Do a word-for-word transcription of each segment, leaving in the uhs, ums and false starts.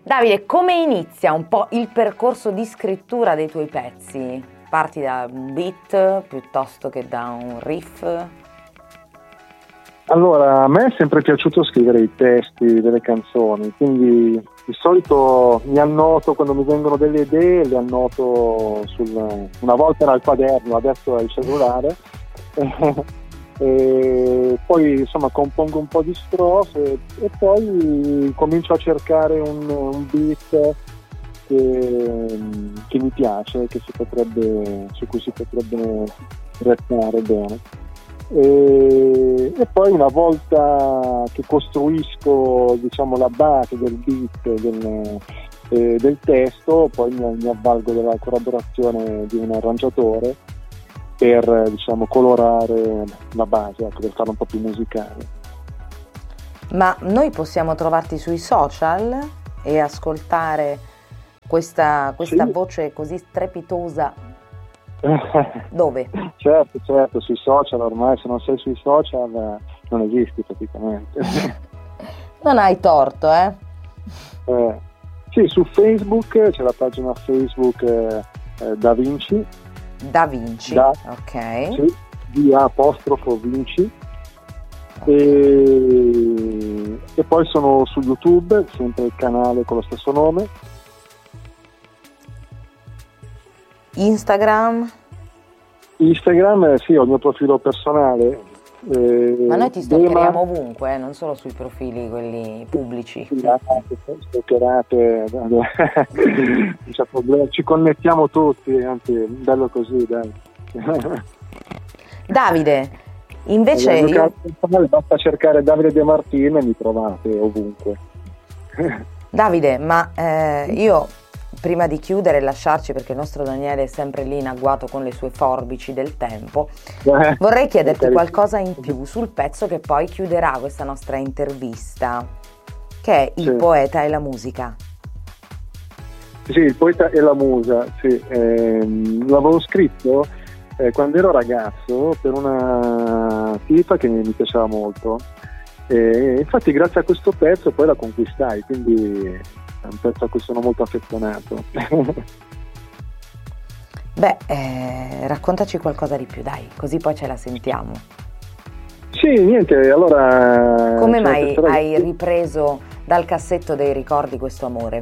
Davide, come inizia un po' il percorso di scrittura dei tuoi pezzi? Parti da un beat piuttosto che da un riff? Allora, a me è sempre piaciuto scrivere i testi delle canzoni, quindi di solito mi annoto quando mi vengono delle idee, le annoto sul, una volta era il quaderno, adesso è il cellulare, e poi insomma compongo un po' di strofe e poi comincio a cercare un, un beat che, che mi piace, che si potrebbe, su cui si potrebbe rappare bene. E, e poi una volta che costruisco, diciamo, la base del beat del, eh, del testo, poi mi, mi avvalgo della collaborazione di un arrangiatore per, diciamo, colorare la base, ecco, per farla un po' più musicale. Ma noi possiamo trovarti sui social e ascoltare questa, questa Sì. voce così strepitosa? Dove? Certo, certo, sui social ormai, se non sei sui social non esisti praticamente. Non hai torto, eh? eh sì, su Facebook c'è la pagina Facebook eh, eh, Da Vinci. Da Vinci, da, ok. Sì, di apostrofo Vinci. E, e poi sono su YouTube, sempre il canale con lo stesso nome. Instagram? Instagram, eh, sì, ho il mio profilo personale. Eh, Ma noi ti stalkeriamo ovunque, eh, non solo sui profili, quelli pubblici. Stalkerate, non c'è problema, ci connettiamo tutti, anzi, bello così, dai. Davide, invece Allora, io... personale, basta cercare Davide De Martino e mi trovate ovunque. Davide, ma eh, io prima di chiudere e lasciarci, perché il nostro Daniele è sempre lì in agguato con le sue forbici del tempo, Eh, vorrei chiederti okay. qualcosa in più sul pezzo che poi chiuderà questa nostra intervista, che è Il Sì. poeta e la musica. Sì, il poeta e la musa, sì. Ehm, l'avevo scritto eh, quando ero ragazzo per una tipa che mi, mi piaceva molto. E infatti grazie a questo pezzo poi la conquistai, quindi è un pezzo a cui sono molto affezionato. Beh, eh, raccontaci qualcosa di più, dai, così poi ce la sentiamo. Sì, niente, allora... Come cioè, mai questa hai ragazza- ripreso dal cassetto dei ricordi questo amore?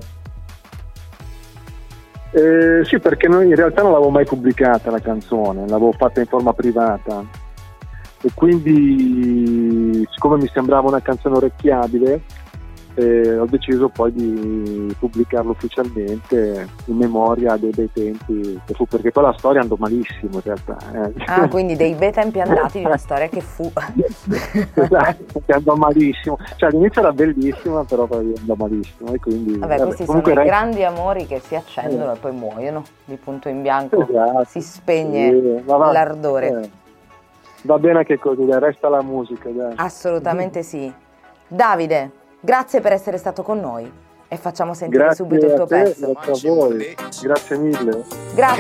Eh, sì, perché noi in realtà non l'avevo mai pubblicata la canzone, l'avevo fatta in forma privata e quindi siccome mi sembrava una canzone orecchiabile eh, ho deciso poi di pubblicarlo ufficialmente in memoria dei bei tempi che fu, perché poi la storia andò malissimo in realtà. Eh. Ah, quindi dei bei tempi andati di una storia che fu. Esatto, che andò malissimo, cioè all'inizio era bellissima però poi andò malissimo e quindi Vabbè, vabbè, questi sono comunque i era- grandi amori che si accendono e poi muoiono di punto in bianco, Esatto, si spegne sì, ma va- l'ardore. eh, va bene che così, dai, resta la musica, dai. Assolutamente sì. Davide, grazie per essere stato con noi e facciamo sentire Grazie subito il tuo a te, pezzo. grazie a voi, grazie mille. Grazie.